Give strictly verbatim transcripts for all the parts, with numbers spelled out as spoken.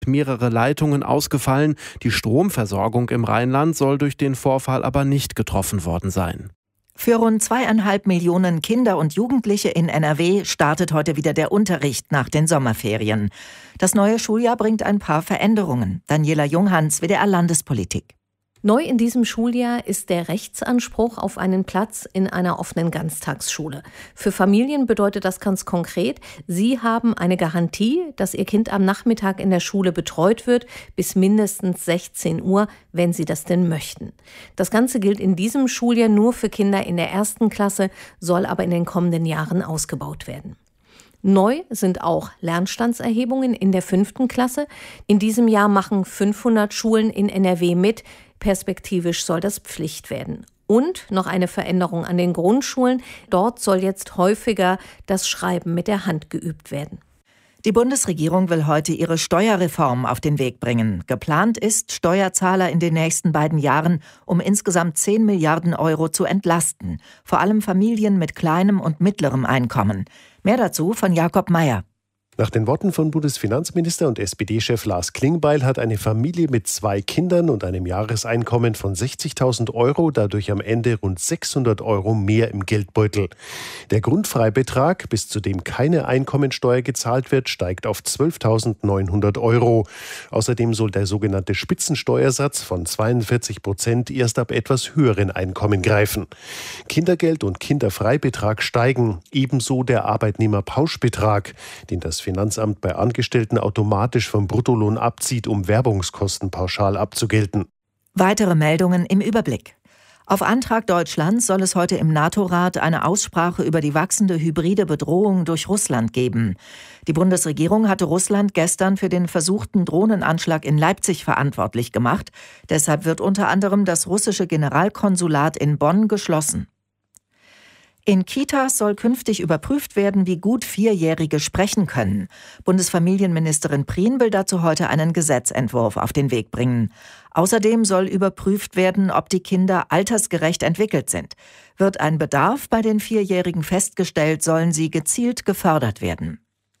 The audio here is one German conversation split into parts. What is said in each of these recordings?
Mehrere Leitungen ausgefallen. Die Stromversorgung im Rheinland soll durch den Vorfall aber nicht getroffen worden sein. Für rund zweieinhalb Millionen Kinder und Jugendliche in N R W startet heute wieder der Unterricht nach den Sommerferien. Das neue Schuljahr bringt ein paar Veränderungen. Daniela Junghans, W D R Landespolitik. Neu in diesem Schuljahr ist der Rechtsanspruch auf einen Platz in einer offenen Ganztagsschule. Für Familien bedeutet das ganz konkret, sie haben eine Garantie, dass ihr Kind am Nachmittag in der Schule betreut wird, bis mindestens sechzehn Uhr, wenn sie das denn möchten. Das Ganze gilt in diesem Schuljahr nur für Kinder in der ersten Klasse, soll aber in den kommenden Jahren ausgebaut werden. Neu sind auch Lernstandserhebungen in der fünften Klasse. In diesem Jahr machen fünfhundert Schulen in N R W mit. Perspektivisch soll das Pflicht werden. Und noch eine Veränderung an den Grundschulen. Dort soll jetzt häufiger das Schreiben mit der Hand geübt werden. Die Bundesregierung will heute ihre Steuerreform auf den Weg bringen. Geplant ist, Steuerzahler in den nächsten beiden Jahren um insgesamt zehn Milliarden Euro zu entlasten. Vor allem Familien mit kleinem und mittlerem Einkommen. Mehr dazu von Jakob Mayer. Nach den Worten von Bundesfinanzminister und S P D-Chef Lars Klingbeil hat eine Familie mit zwei Kindern und einem Jahreseinkommen von sechzigtausend Euro dadurch am Ende rund sechshundert Euro mehr im Geldbeutel. Der Grundfreibetrag, bis zu dem keine Einkommensteuer gezahlt wird, steigt auf zwölftausendneunhundert Euro. Außerdem soll der sogenannte Spitzensteuersatz von zweiundvierzig Prozent erst ab etwas höheren Einkommen greifen. Kindergeld und Kinderfreibetrag steigen, ebenso der Arbeitnehmerpauschbetrag, den das Finanzamt bei Angestellten automatisch vom Bruttolohn abzieht, um Werbungskosten pauschal abzugelten. Weitere Meldungen im Überblick. Auf Antrag Deutschlands soll es heute im NATO-Rat eine Aussprache über die wachsende hybride Bedrohung durch Russland geben. Die Bundesregierung hatte Russland gestern für den versuchten Drohnenanschlag in Leipzig verantwortlich gemacht. Deshalb wird unter anderem das russische Generalkonsulat in Bonn geschlossen. In Kitas soll künftig überprüft werden, wie gut Vierjährige sprechen können. Bundesfamilienministerin Prien will dazu heute einen Gesetzentwurf auf den Weg bringen. Außerdem soll überprüft werden, ob die Kinder altersgerecht entwickelt sind. Wird ein Bedarf bei den Vierjährigen festgestellt, sollen sie gezielt gefördert werden.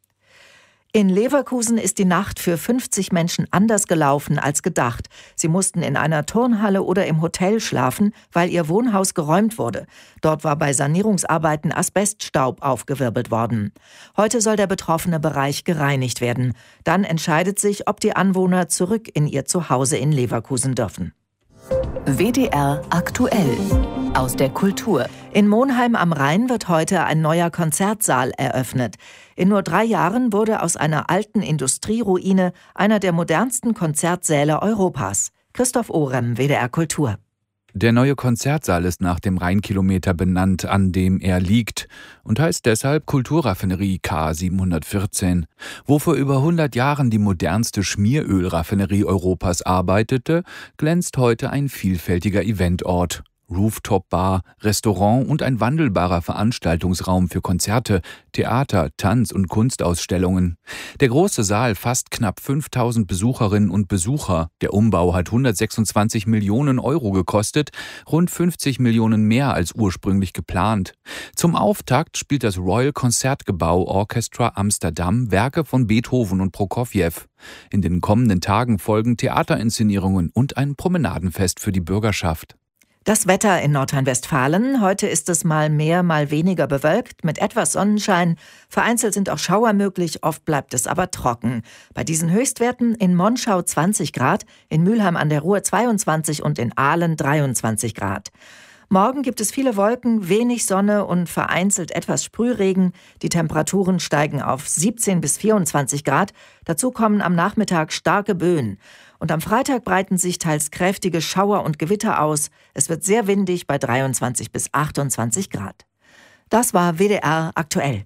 In Leverkusen ist die Nacht für fünfzig Menschen anders gelaufen als gedacht. Sie mussten in einer Turnhalle oder im Hotel schlafen, weil ihr Wohnhaus geräumt wurde. Dort war bei Sanierungsarbeiten Asbeststaub aufgewirbelt worden. Heute soll der betroffene Bereich gereinigt werden. Dann entscheidet sich, ob die Anwohner zurück in ihr Zuhause in Leverkusen dürfen. W D R aktuell aus der Kultur. In Monheim am Rhein wird heute ein neuer Konzertsaal eröffnet. In nur drei Jahren wurde aus einer alten Industrieruine einer der modernsten Konzertsäle Europas. Christoph Ohrem, W D R Kultur. Der neue Konzertsaal ist nach dem Rheinkilometer benannt, an dem er liegt, und heißt deshalb Kulturraffinerie K siebenhundertvierzehn. Wo vor über hundert Jahren die modernste Schmierölraffinerie Europas arbeitete, glänzt heute ein vielfältiger Eventort. Rooftop-Bar, Restaurant und ein wandelbarer Veranstaltungsraum für Konzerte, Theater, Tanz- und Kunstausstellungen. Der große Saal fasst knapp fünftausend Besucherinnen und Besucher. Der Umbau hat hundertsechsundzwanzig Millionen Euro gekostet, rund fünfzig Millionen mehr als ursprünglich geplant. Zum Auftakt spielt das Royal Concertgebouw Orchestra Amsterdam Werke von Beethoven und Prokofjew. In den kommenden Tagen folgen Theaterinszenierungen und ein Promenadenfest für die Bürgerschaft. Das Wetter in Nordrhein-Westfalen. Heute ist es mal mehr, mal weniger bewölkt, mit etwas Sonnenschein. Vereinzelt sind auch Schauer möglich, oft bleibt es aber trocken. Bei diesen Höchstwerten in Monschau zwanzig Grad, in Mülheim an der Ruhr zweiundzwanzig und in Aalen dreiundzwanzig Grad. Morgen gibt es viele Wolken, wenig Sonne und vereinzelt etwas Sprühregen. Die Temperaturen steigen auf siebzehn bis vierundzwanzig Grad. Dazu kommen am Nachmittag starke Böen. Und am Freitag breiten sich teils kräftige Schauer und Gewitter aus. Es wird sehr windig bei dreiundzwanzig bis achtundzwanzig Grad. Das war W D R aktuell.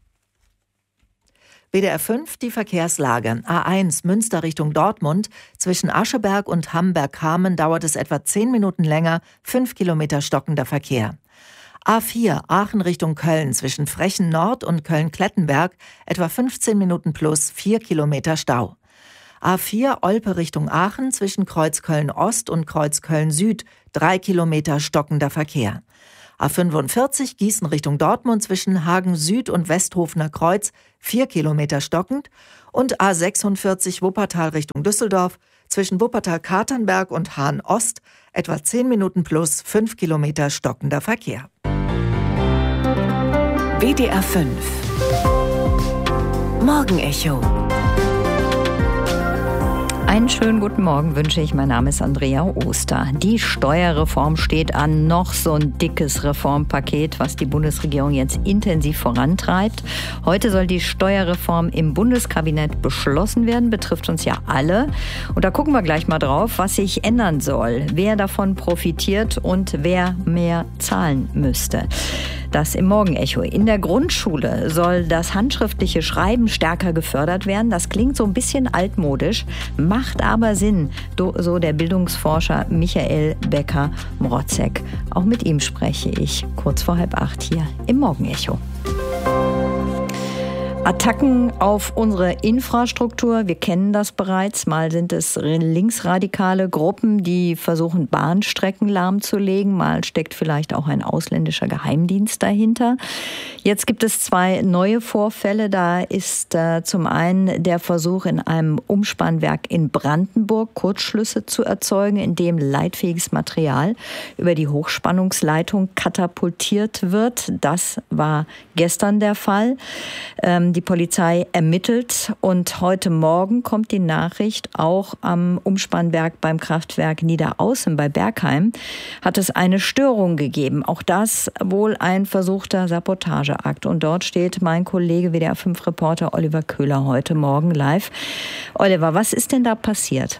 W D R fünf, die Verkehrslage. A eins Münster Richtung Dortmund. Zwischen Ascheberg und Hamberg-Hamen dauert es etwa zehn Minuten länger, fünf Kilometer stockender Verkehr. A vier Aachen Richtung Köln zwischen Frechen Nord und Köln-Klettenberg etwa fünfzehn Minuten plus, vier Kilometer Stau. A vier Olpe Richtung Aachen zwischen Kreuzköln Ost und Kreuzköln Süd, drei Kilometer stockender Verkehr. A fünfundvierzig Gießen Richtung Dortmund zwischen Hagen Süd und Westhofener Kreuz vier Kilometer stockend und A sechsundvierzig Wuppertal Richtung Düsseldorf zwischen Wuppertal-Katernberg und Hahn-Ost etwa zehn Minuten plus fünf Kilometer stockender Verkehr. W D R fünf Morgenecho. Einen schönen guten Morgen wünsche ich. Mein Name ist Andrea Oster. Die Steuerreform steht an. Noch so ein dickes Reformpaket, was die Bundesregierung jetzt intensiv vorantreibt. Heute soll die Steuerreform im Bundeskabinett beschlossen werden. Betrifft uns ja alle. Und da gucken wir gleich mal drauf, was sich ändern soll. Wer davon profitiert und wer mehr zahlen müsste. Das im Morgenecho. In der Grundschule soll das handschriftliche Schreiben stärker gefördert werden. Das klingt so ein bisschen altmodisch, macht aber Sinn, so der Bildungsforscher Michael Becker-Mrotzek. Auch mit ihm spreche ich kurz vor halb acht hier im Morgenecho. Attacken auf unsere Infrastruktur, wir kennen das bereits. Mal sind es linksradikale Gruppen, die versuchen, Bahnstrecken lahmzulegen. Mal steckt vielleicht auch ein ausländischer Geheimdienst dahinter. Jetzt gibt es zwei neue Vorfälle. Da ist äh, zum einen der Versuch, in einem Umspannwerk in Brandenburg Kurzschlüsse zu erzeugen, in dem leitfähiges Material über die Hochspannungsleitung katapultiert wird. Das war gestern der Fall. Ähm, Die Polizei ermittelt und heute Morgen kommt die Nachricht, auch am Umspannwerk beim Kraftwerk Niederaußen bei Bergheim hat es eine Störung gegeben. Auch das wohl ein versuchter Sabotageakt. Und dort steht mein Kollege W D R fünf Reporter Oliver Köhler heute Morgen live. Oliver, was ist denn da passiert?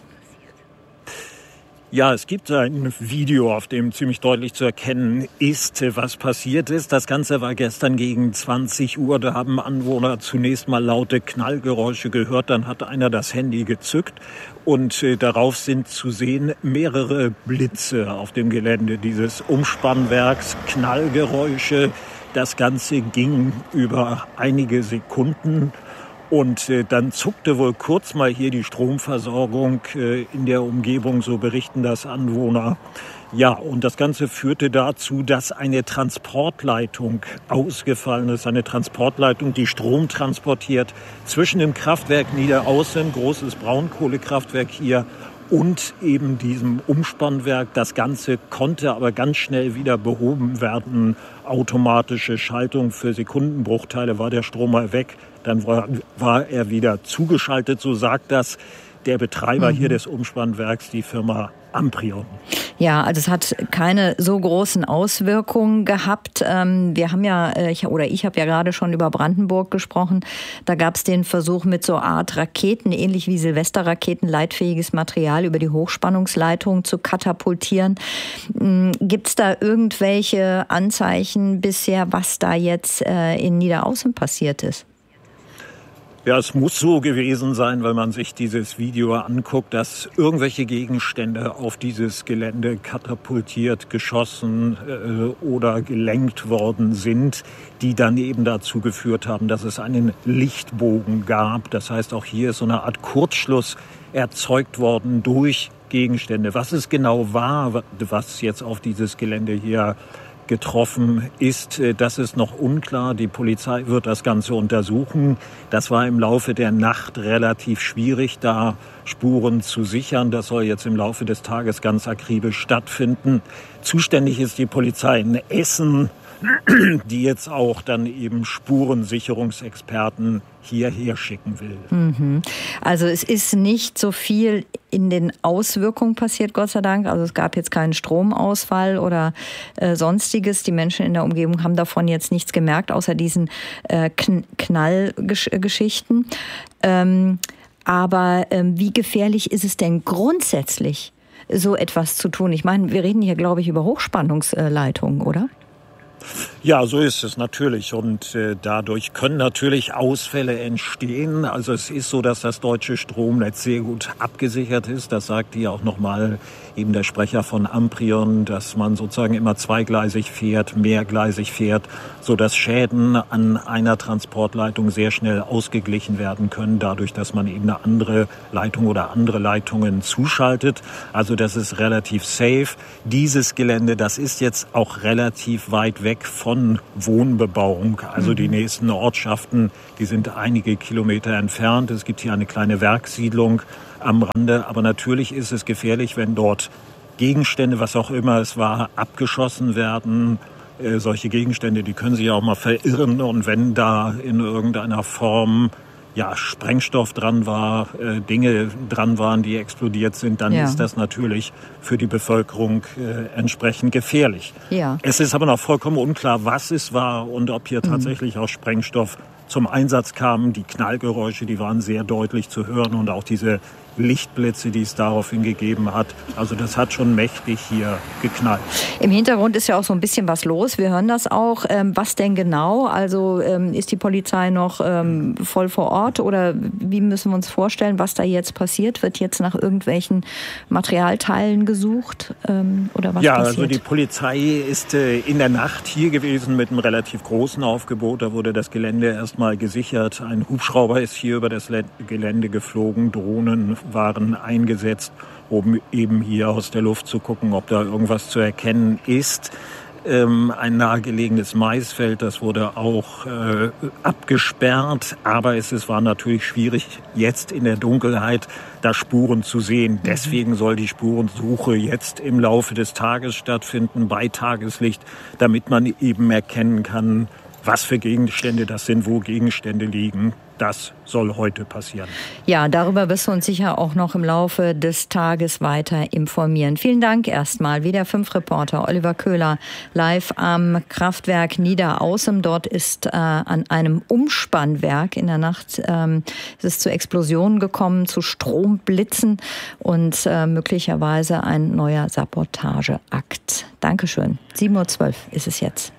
Ja, es gibt ein Video, auf dem ziemlich deutlich zu erkennen ist, was passiert ist. Das Ganze war gestern gegen zwanzig Uhr. Da haben Anwohner zunächst mal laute Knallgeräusche gehört. Dann hat einer das Handy gezückt und äh, darauf sind zu sehen mehrere Blitze auf dem Gelände dieses Umspannwerks. Knallgeräusche. Das Ganze ging über einige Sekunden. Und äh, dann zuckte wohl kurz mal hier die Stromversorgung äh, in der Umgebung, so berichten das Anwohner. Ja, und das Ganze führte dazu, dass eine Transportleitung ausgefallen ist. Eine Transportleitung, die Strom transportiert zwischen dem Kraftwerk Niederaußen, großes Braunkohlekraftwerk hier, und eben diesem Umspannwerk. Das Ganze konnte aber ganz schnell wieder behoben werden. Automatische Schaltung für Sekundenbruchteile, war der Strom mal weg. Dann war, war er wieder zugeschaltet, so sagt das der Betreiber mhm. hier des Umspannwerks, die Firma Amprion. Ja, also es hat keine so großen Auswirkungen gehabt. Wir haben ja, ich, oder ich habe ja gerade schon über Brandenburg gesprochen. Da gab es den Versuch mit so Art Raketen, ähnlich wie Silvesterraketen, leitfähiges Material über die Hochspannungsleitung zu katapultieren. Gibt es da irgendwelche Anzeichen bisher, was da jetzt in Niederaußen passiert ist? Ja, es muss so gewesen sein, weil man sich dieses Video anguckt, dass irgendwelche Gegenstände auf dieses Gelände katapultiert, geschossen äh, oder gelenkt worden sind, die dann eben dazu geführt haben, dass es einen Lichtbogen gab. Das heißt, auch hier ist so eine Art Kurzschluss erzeugt worden durch Gegenstände. Was es genau war, was jetzt auf dieses Gelände hier getroffen ist, das ist noch unklar. Die Polizei wird das Ganze untersuchen. Das war im Laufe der Nacht relativ schwierig, da Spuren zu sichern. Das soll jetzt im Laufe des Tages ganz akribisch stattfinden. Zuständig ist die Polizei in Essen, die jetzt auch dann eben Spurensicherungsexperten hierher schicken will. Mhm. Also es ist nicht so viel in den Auswirkungen passiert, Gott sei Dank. Also es gab jetzt keinen Stromausfall oder äh, sonstiges. Die Menschen in der Umgebung haben davon jetzt nichts gemerkt, außer diesen äh, Knallgeschichten. Ähm, aber ähm, wie gefährlich ist es denn grundsätzlich, so etwas zu tun? Ich meine, wir reden hier, glaube ich, über Hochspannungsleitungen, oder? Ja, so ist es natürlich. Und äh, dadurch können natürlich Ausfälle entstehen. Also es ist so, dass das deutsche Stromnetz sehr gut abgesichert ist. Das sagt hier auch nochmal eben der Sprecher von Amprion, dass man sozusagen immer zweigleisig fährt, mehrgleisig fährt, sodass Schäden an einer Transportleitung sehr schnell ausgeglichen werden können, dadurch, dass man eben eine andere Leitung oder andere Leitungen zuschaltet. Also das ist relativ safe. Dieses Gelände, das ist jetzt auch relativ weit weg von Wohnbebauung. Also die nächsten Ortschaften, die sind einige Kilometer entfernt. Es gibt hier eine kleine Werkssiedlung am Rande. Aber natürlich ist es gefährlich, wenn dort Gegenstände, was auch immer es war, abgeschossen werden. Äh, solche Gegenstände, die können sich auch mal verirren. Und wenn da in irgendeiner Form ja, Sprengstoff dran war, äh, Dinge dran waren, die explodiert sind, dann ja. ist das natürlich für die Bevölkerung äh, entsprechend gefährlich. Ja. Es ist aber noch vollkommen unklar, was es war und ob hier mhm. tatsächlich auch Sprengstoff zum Einsatz kam. Die Knallgeräusche, die waren sehr deutlich zu hören und auch diese Lichtblitze, die es daraufhin gegeben hat. Also das hat schon mächtig hier geknallt. Im Hintergrund ist ja auch so ein bisschen was los. Wir hören das auch. Ähm, was denn genau? Also ähm, ist die Polizei noch ähm, voll vor Ort oder wie müssen wir uns vorstellen, was da jetzt passiert? Wird jetzt nach irgendwelchen Materialteilen gesucht ähm, oder was ja, passiert? Ja, also die Polizei ist äh, in der Nacht hier gewesen mit einem relativ großen Aufgebot. Da wurde das Gelände erstmal gesichert. Ein Hubschrauber ist hier über das Gelände geflogen. Drohnen waren eingesetzt, um eben hier aus der Luft zu gucken, ob da irgendwas zu erkennen ist. Ähm, ein nahegelegenes Maisfeld, das wurde auch äh, abgesperrt, aber es, es war natürlich schwierig, jetzt in der Dunkelheit da Spuren zu sehen. Deswegen soll die Spurensuche jetzt im Laufe des Tages stattfinden, bei Tageslicht, damit man eben erkennen kann, was für Gegenstände das sind, wo Gegenstände liegen. Das soll heute passieren. Ja, darüber wirst du uns sicher auch noch im Laufe des Tages weiter informieren. Vielen Dank erstmal. W D R fünf Reporter Oliver Köhler live am Kraftwerk Niederaußem. Dort ist äh, an einem Umspannwerk in der Nacht ähm, es ist zu Explosionen gekommen, zu Stromblitzen und äh, möglicherweise ein neuer Sabotageakt. Dankeschön. sieben Uhr zwölf ist es jetzt.